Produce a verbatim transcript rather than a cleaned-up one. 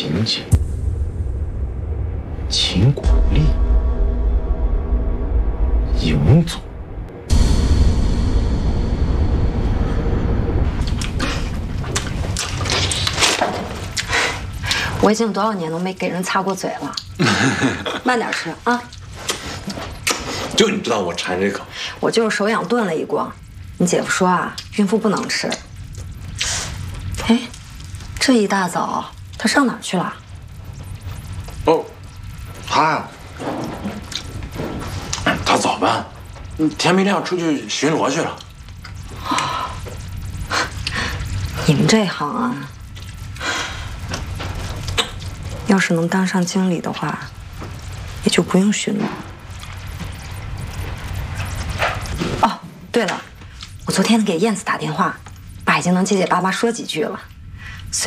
情节，秦国立，嬴祖。 我已经多少年都没给人擦过嘴了，慢点吃啊！ 就你知道我馋这口， 我就是手痒炖了一锅。你姐夫说啊，孕妇不能吃。哎，这一大早他上哪儿去了？ 哦，他呀，他早办，天没亮出去巡逻去了。 你们这行啊，要是能当上经理的话，也就不用巡逻。哦，对了，我昨天给燕子打电话，爸已经能结结巴巴说几句了。